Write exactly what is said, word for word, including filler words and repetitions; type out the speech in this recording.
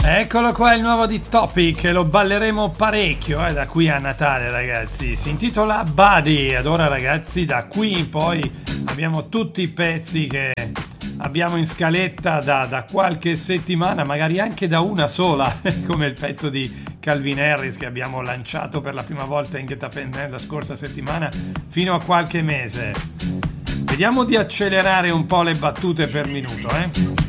Eccolo qua il nuovo di Topic, lo balleremo parecchio eh, da qui a Natale, ragazzi. Si intitola Buddy. Ed ora, ragazzi, da qui in poi abbiamo tutti i pezzi che abbiamo in scaletta da, da qualche settimana, magari anche da una sola, come il pezzo di Calvin Harris che abbiamo lanciato per la prima volta in Get Up and Dance la scorsa settimana, fino a qualche mese. Vediamo di accelerare un po' le battute per minuto, eh.